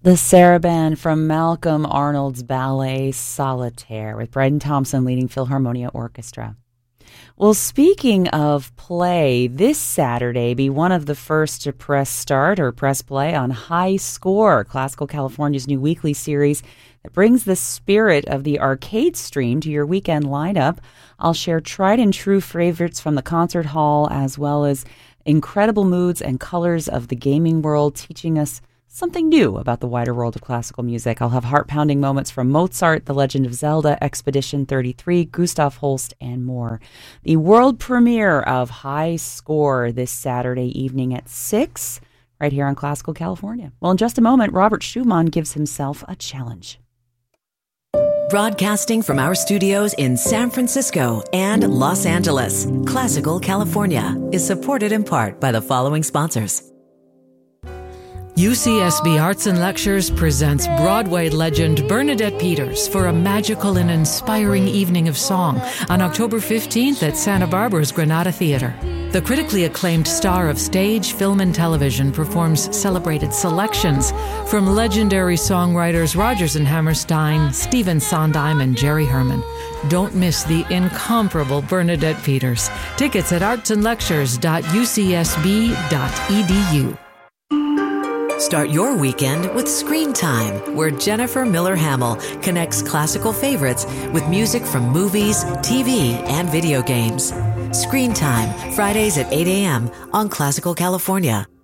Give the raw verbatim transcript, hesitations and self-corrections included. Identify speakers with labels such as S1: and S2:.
S1: The Saraband from Malcolm Arnold's ballet Solitaire with Bryden Thompson leading Philharmonia Orchestra. Well, speaking of play, this Saturday be one of the first to press start or press play on High Score, Classical California's new weekly series that brings the spirit of the arcade stream to your weekend lineup. I'll share tried and true favorites from the concert hall as well as incredible moods and colors of the gaming world, teaching us something new about the wider world of classical music. I'll have heart-pounding moments from Mozart, The Legend of Zelda, Expedition thirty-three, Gustav Holst, and more. The world premiere of High Score this Saturday evening at six, right here on Classical California. Well, in just a moment, Robert Schumann gives himself a challenge.
S2: Broadcasting from our studios in San Francisco and Los Angeles, Classical California is supported in part by the following sponsors.
S3: U C S B Arts and Lectures presents Broadway legend Bernadette Peters for a magical and inspiring evening of song on October fifteenth at Santa Barbara's Granada Theater. The critically acclaimed star of stage, film, and television performs celebrated selections from legendary songwriters Rodgers and Hammerstein, Stephen Sondheim, and Jerry Herman. Don't miss the incomparable Bernadette Peters. Tickets at arts and lectures dot u c s b dot e d u.
S2: Start your weekend with Screen Time, where Jennifer Miller Hamill connects classical favorites with music from movies, T V, and video games. Screen Time, Fridays at eight a.m. on Classical California.